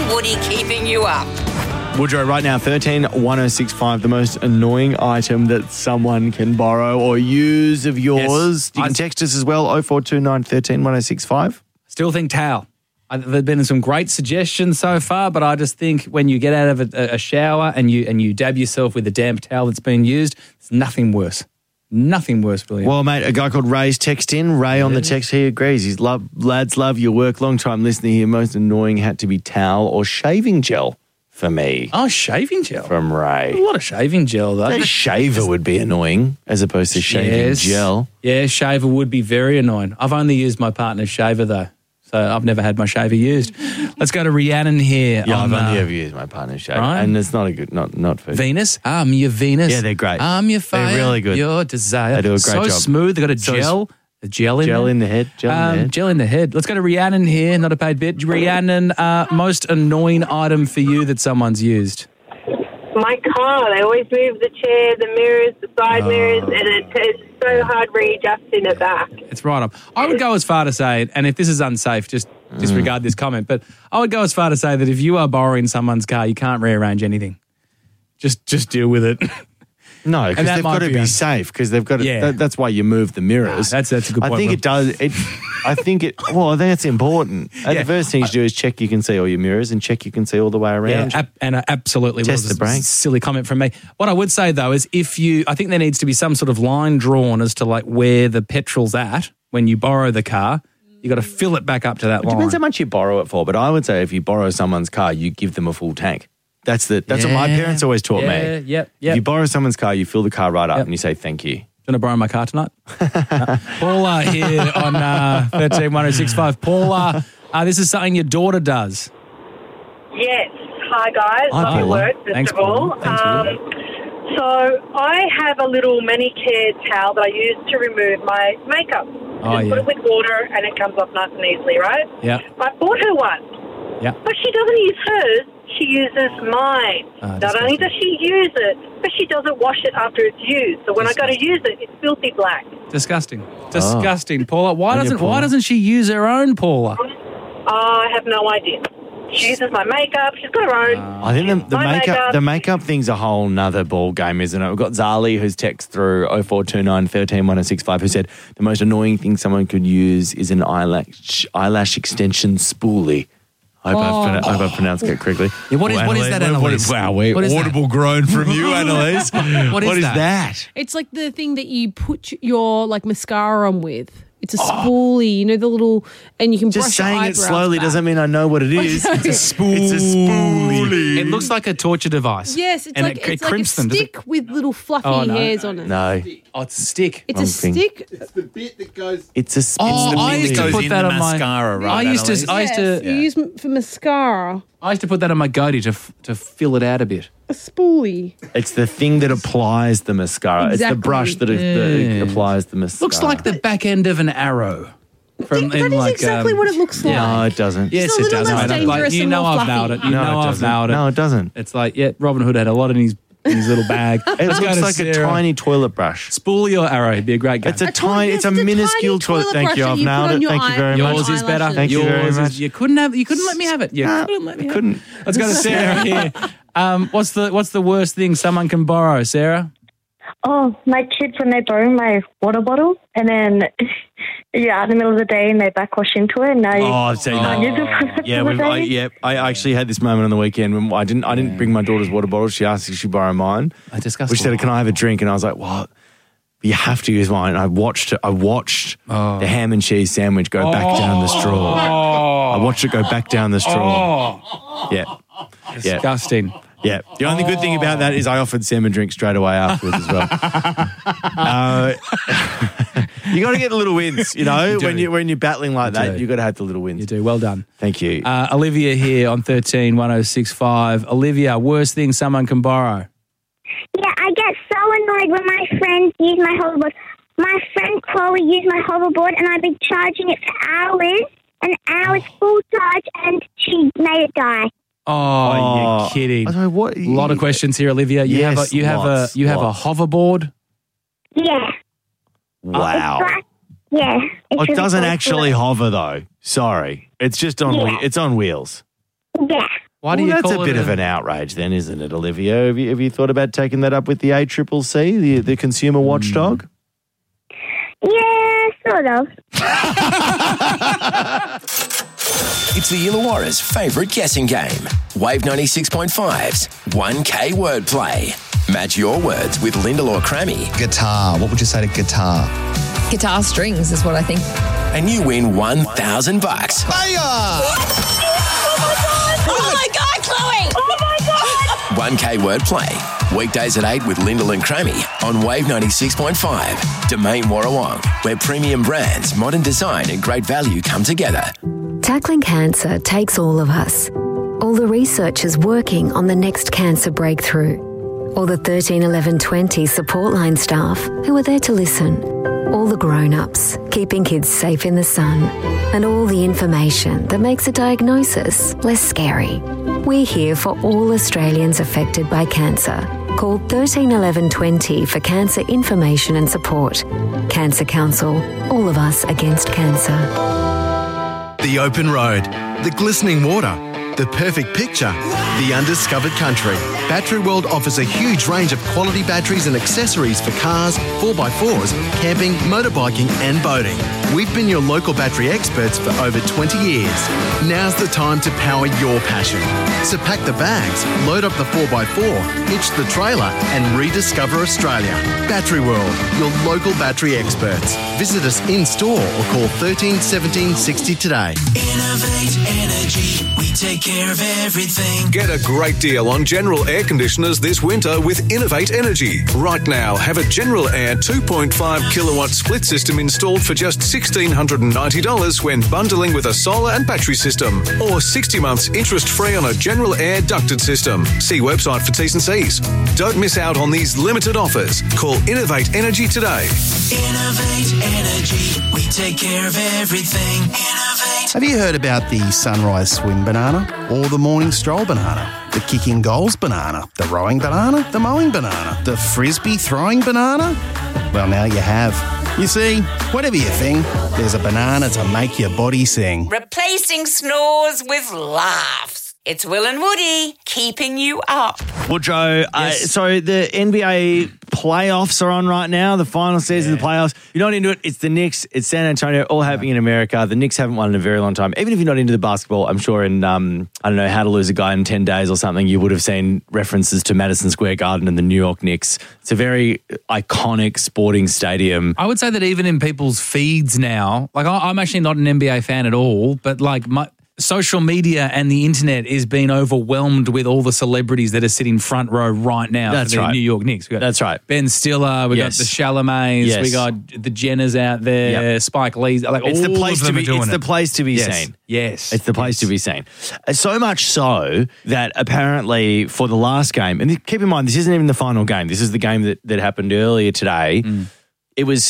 Woody keeping you up. Woodrow, right now, 131065, the most annoying item that someone can borrow or use of yours. Yes. You can text us as well, 0429 131065. Still think towel. There have been some great suggestions so far, but I just think when you get out of a shower and you dab yourself with a damp towel that's been used, it's nothing worse. Nothing worse, William. Well, mate, a guy called Ray's text in. Ray on the text, he agrees. He's lads love your work. Long time listener here. Most annoying had to be towel or shaving gel for me. Oh, shaving gel. From Ray. A lot of shaving gel, though. A shaver would be annoying as opposed to shaving gel. Yeah, shaver would be very annoying. I've only used my partner's shaver, though. So I've never had my shaver used. Let's go to Rhiannon here. Yeah, I've only ever used my partner's shaver. right. And it's not a good, not for Venus. I'm your Venus. Yeah, they're great. I'm your fire. They're really good. Your desire. They do a great so job. smooth. They've got a gel. A gel in Gel there. in the head. Gel in the head. Gel in the head. Let's go to Rhiannon here. Not a paid bit. Rhiannon, most annoying item for you that someone's used? My car, they always move the chair, the mirrors, the side mirrors, and it's so hard readjusting it back. It's right up. I would go as far to say, and if this is unsafe, just disregard this comment, but I would go as far to say that if you are borrowing someone's car, you can't rearrange anything. Just deal with it. No, because that they've might got to be be un- safe because they've got to, Yeah. that's why you move the mirrors. That's a good point. I think Will. it does. I think that's important. Yeah. The first thing you do is check you can see all your mirrors and check you can see all the way around. Yeah, and I absolutely Test will. the brakes. Silly comment from me. What I would say, though, is I think there needs to be some sort of line drawn as to like where the petrol's at when you borrow the car. You got to fill it back up to that It line. depends how much you borrow it for, but I would say if you borrow someone's car, you give them a full tank. That's what my parents always taught me. Yep. If you borrow someone's car, you fill the car right up Yep. and you say thank you. Do you want to borrow my car tonight? No. Paula here on 131065. Paula, this is something your daughter does. Yes. Hi, guys. Hi, Love your Paula. work, first Thanks, of all. Paula. Thanks, So I have a little manicure towel that I use to remove my makeup. Oh, Just put yeah. it with water and it comes off nice and easily, right? Yeah. I bought her one, Yeah. but she doesn't use hers. She uses mine. Not only disgusting. does she use it, but she doesn't wash it after it's used. So when I go to use it, it's filthy black. Disgusting. Paula. Why On your Paula. doesn't she use her own, Paula? I have no idea. She uses my makeup. She's got her own. I think the My makeup thing's a whole nother ball game, isn't it? We've got Zali who's text through 0429 131065 who said the most annoying thing someone could use is an eyelash extension spoolie. I hope I've pronounced it correctly. Yeah, what is that, Annalise? Wow, What is audible groan from you, Annalise. What is that? that? It's like the thing that you put your like mascara on with. It's a spoolie, you know, the little, and you can brush Just your saying it eyebrows slowly back. doesn't mean I know what it is. It's a spoolie. It's a spoolie. It looks like a torture device. Yes, it's and like it it's like a crimps them. Does it? stick with little fluffy Oh, no. hairs on it. No, Oh, it's a stick. It's Wrong a thing. stick. It's the bit that goes. it's a Oh, it's I the used to goes put in that the on my mascara, right? I used to. Yes, you use for mascara. I used to put that on my goatee to fill it out a bit. A spoolie. It's the thing that applies the mascara. It's Exactly. the brush that applies the mascara. Looks like the back end of an arrow. From That is exactly what it looks like. No, it doesn't. Yes, It's a it little does. less mate. I'm dangerous you and know more I've nailed fluffy. it. You know I've doesn't. nailed it. No, it doesn't. It's like, yeah, Robin Hood had a lot in his little bag. It Let's go looks to like Sarah. a tiny toilet brush. Spoolie or arrow? It'd be a great game. It's it's a minuscule toilet. Thank you. I've nailed it. Thank you very much. Yours is better. Thank you very Yours much. is. You couldn't let me have it. You couldn't let me have couldn't. it. Let's go to Sarah here. What's the worst thing someone can borrow, Sarah? Oh, my kids, when they borrow my water bottle and then you're out in the middle of the day and they backwash into it and now I've seen that. use it for the rest Yeah, of the day. I actually had this moment on the weekend when I didn't bring my daughter's water bottle. She asked if she borrow mine. I discussed. Which said, "Can I have a drink?" And I was like, "What? You have to use mine." And I watched the ham and cheese sandwich go back down the straw. I watched it go back down the straw. Yeah. Disgusting. Yeah. The only good thing about that is I offered Sam a drink straight away afterwards as well. You got to get the little wins, you know, when you're battling like that. You got to have the little wins. You do. Well done. Thank you. Olivia here on 131065. Olivia, worst thing someone can borrow. Yeah, I get so annoyed when my friends use my hoverboard. My friend Chloe used my hoverboard and I've been charging it for hours and hours full charge and she made it die. Oh, you're kidding. I what? A lot of questions here, Olivia. You have Yes, a lots. hoverboard. Yeah. Wow. It's like, yeah. It's It really doesn't cool. actually hover though. Sorry. It's just on Yeah. it's on wheels. Yeah. Why do you that's call a bit of an outrage then, isn't it, Olivia? Have you thought about taking that up with the ACCC, the consumer watchdog? Yeah, sort of. It's the Illawarra's favourite guessing game. Wave 96.5's 1K Wordplay. Match your words with Lyndall or Crammy. Guitar. What would you say to guitar? Guitar strings is what I think. And you win $1,000. Oh my God, Chloe! Oh my God! 1K Wordplay. Weekdays at 8 with Lyndall and Crammy on Wave 96.5. Domain Warrawong, where premium brands, modern design and great value come together. Tackling cancer takes all of us. All the researchers working on the next cancer breakthrough. All the 13 11 20 support line staff who are there to listen. All the grown-ups keeping kids safe in the sun. And all the information that makes a diagnosis less scary. We're here for all Australians affected by cancer. Call 13 11 20 for cancer information and support. Cancer Council, all of us against cancer. The open road, the glistening water, the perfect picture, the undiscovered country. Battery World offers a huge range of quality batteries and accessories for cars, 4x4s, camping, motorbiking and boating. We've been your local battery experts for over 20 years. Now's the time to power your passion. So pack the bags, load up the 4x4, hitch the trailer and rediscover Australia. Battery World, your local battery experts. Visit us in store or call 13 17 60 today. Innovate Energy. We take care of everything. Get a great deal on General Air Conditioners this winter with Innovate Energy. Right now, have a General Air 2.5 kilowatt split system installed for just $1,690 when bundling with a solar and battery system. Or 60 months interest-free on a General Air ducted system. See website for T's and C's. Don't miss out on these limited offers. Call Innovate Energy today. Innovate Energy. We take care of everything. Innovate. Have you heard about the sunrise swim banana or the morning stroll banana? The kicking goals banana, the rowing banana, the mowing banana, the frisbee throwing banana? Well, now you have. You see, whatever you think, there's a banana to make your body sing. Replacing snores with laughs. It's Will and Woody keeping you up. Woodrow, so the NBA playoffs are on right now, the final season of the playoffs. You're not into it, it's the Knicks, it's San Antonio, all happening in America. The Knicks haven't won in a very long time. Even if you're not into the basketball, I'm sure in, I don't know, How to Lose a Guy in 10 Days or something, you would have seen references to Madison Square Garden and the New York Knicks. It's a very iconic sporting stadium. I would say that even in people's feeds now, like I'm actually not an NBA fan at all, but like my social media and the internet is being overwhelmed with all the celebrities that are sitting front row right now. That's for the right. New York Knicks. That's right. Ben Stiller, we got the Chalamets, we got the Jenners out there, Spike Lee. Like It's all the place of them to be. are doing It's it. the place to be seen. Yes, it's the place to be seen. So much so that apparently for the last game, and keep in mind this isn't even the final game. This is the game that happened earlier today. It was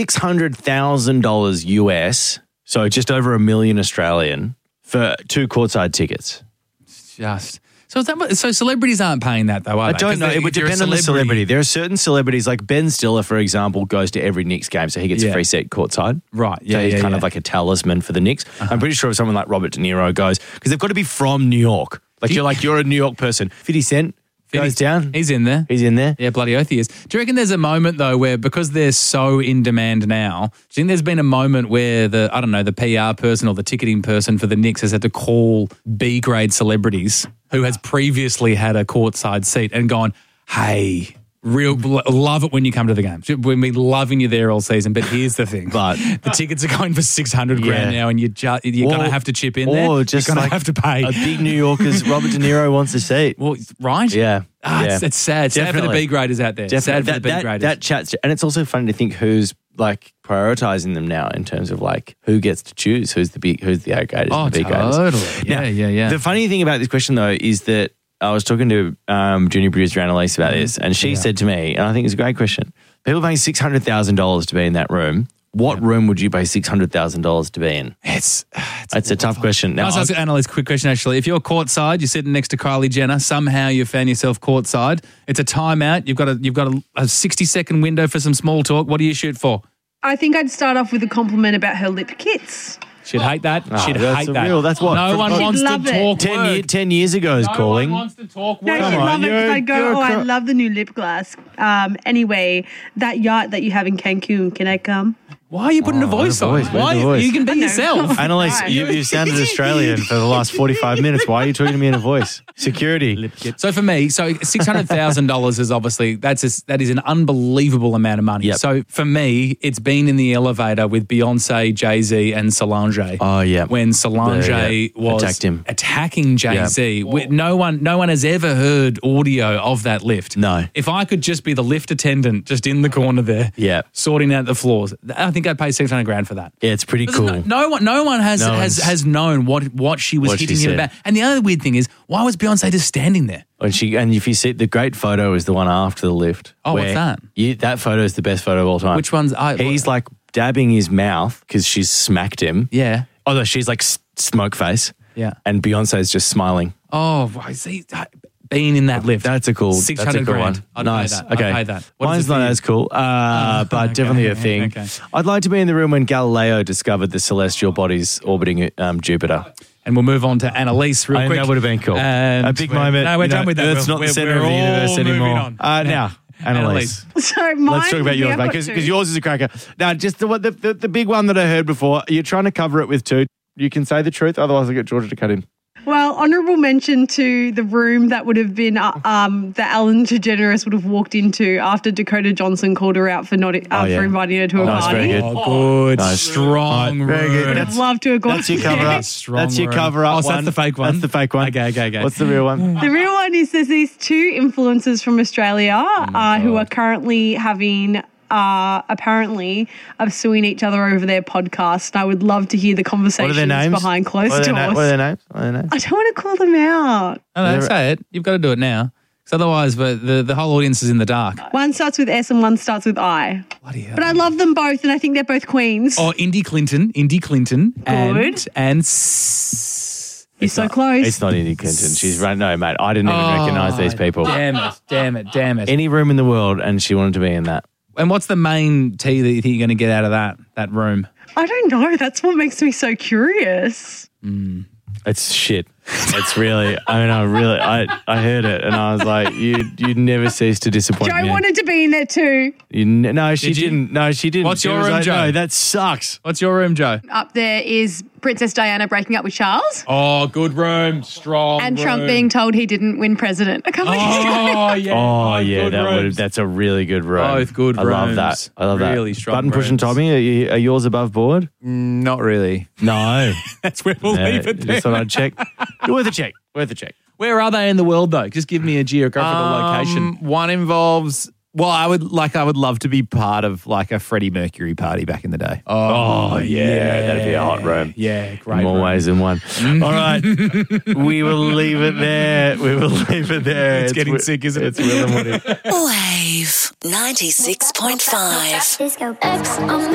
$600,000 US, so just over $1 million Australian for 2 courtside tickets. So celebrities aren't paying that though, are they? I don't know. It would depend on the celebrity. There are certain celebrities, like Ben Stiller, for example, goes to every Knicks game, so he gets a free seat courtside. Right. So he's kind of like a talisman for the Knicks. I'm pretty sure if someone like Robert De Niro goes, because they've got to be from New York. You're a New York person. 50 Cent goes down. He's in there. He's in there. Yeah, bloody oath he is. Do you reckon there's a moment though where, because they're so in demand now, do you think there's been a moment where the PR person or the ticketing person for the Knicks has had to call B-grade celebrities who has previously had a courtside seat and gone, hey, love it when you come to the game. We've been loving you there all season, but here's the thing. But the tickets are going for $600,000 now, and you're going to have to chip in there. Or just you're going to have to pay. A big New Yorker's Robert De Niro wants a seat. Well, right? Yeah. It's sad. Sad for the B-graders out there. Sad for the B-graders. That chat's, and it's also funny to think who's like prioritizing them now in terms of like who gets to choose who's the A graders and the B graders. Totally. Yeah. The funny thing about this question though is that I was talking to junior producer Annalise about this, and she said to me, and I think it's a great question, people paying $600,000 to be in that room. What room would you pay $600,000 to be in? It's a tough question. Now, I'll ask Annalise a quick question, actually. If you're courtside, you're sitting next to Kylie Jenner, somehow you found yourself courtside, it's a timeout, you've got a 60-second window for some small talk. What do you shoot for? I think I'd start off with a compliment about her lip kits. She'd hate that. She'd hate that. That's what. No one wants to talk 10 years ago is calling. No one wants to talk No, work. she'd love it because I go, I love the new lip gloss. Anyway, that yacht that you have in Cancun, can I come? Why are you putting a voice on? Why? You can be yourself. Annalise, you sounded Australian for the last 45 minutes. Why are you talking to me in a voice? Security. So for me, $600,000 is obviously that is an unbelievable amount of money. Yep. So for me, it's been in the elevator with Beyonce, Jay-Z, and Solange. Oh yeah, when Solange was attacking Jay-Z, no one has ever heard audio of that lift. No. If I could just be the lift attendant, just in the corner there, sorting out the floors, I think I'd pay $600,000 for that. Yeah, it's pretty cool. No one has known what she was hitting him about. And the other weird thing is, why was Beyonce just standing there? And if you see, the great photo is the one after the lift. Oh, what's that? That photo is the best photo of all time. Which one's? He's like dabbing his mouth because she's smacked him. Yeah. Oh, no, she's like smoke face. Yeah. And Beyonce's just smiling. Oh, see, being in that lift. That's a cool $600,000. one. I'd Nice. pay that. Okay. I'd pay that. Mine's not as cool, but definitely a thing. Okay. I'd like to be in the room when Galileo discovered the celestial bodies orbiting Jupiter. And we'll move on to Annalise real quick. That would have been cool. A big moment. No, we're done with that. Earth's not the center of the universe anymore. Now, Annalise. So mine, Let's talk about yours, mate, because yours is a cracker. Now, just the big one that I heard before, you're trying to cover it with two. You can say the truth, otherwise I'll get Georgia to cut in. Well, honourable mention to the room that would have been that Ellen DeGeneres would have walked into after Dakota Johnson called her out for not for inviting her to a party. Very good. Good. Nice. Strong. Very good. I'd love to have gone. That's your cover up. That's your cover up. Oh, so that's the fake one. That's the fake one. Okay. What's the real one? The real one is there's these two influencers from Australia who are currently having apparently of suing each other over their podcast. And I would love to hear the conversations behind closed doors. What are their names? I don't want to call them out. No, say it. You've got to do it now. Because otherwise the whole audience is in the dark. One starts with S and one starts with I. Bloody hell. But I love them both and I think they're both queens. Oh, Indy Clinton. Good. And you're so close. It's not Indy Clinton. She's right. No, mate. I didn't even recognise these people. Damn it. Any room in the world, and she wanted to be in that. And what's the main tea that you think you're going to get out of that room? I don't know. That's what makes me so curious. It's shit. It's really. I heard it and I was like, you'd never cease to disappoint me. Joe wanted to be in there too. No, she didn't. No, she didn't. What's your room, Joe? No, that sucks. What's your room, Joe? Up there is Princess Diana breaking up with Charles. Oh, good room. Strong. And Trump being told he didn't win president a couple of years ago. Oh yeah. That's a really good room. Both good rooms. I love that. Really strong. Button pushing Tommy, are yours above board? Not really. No. That's where we'll leave it there. Just thought I'd check. Worth a check. Where are they in the world though? Just give me a geographical location. One involves. Well, I would love to be part of like a Freddie Mercury party back in the day. Oh yeah, that'd be a hot room. Yeah, great. More ways than one. All right, we will leave it there. It's getting sick, isn't it? It's Will and Woody. Wave 96.5.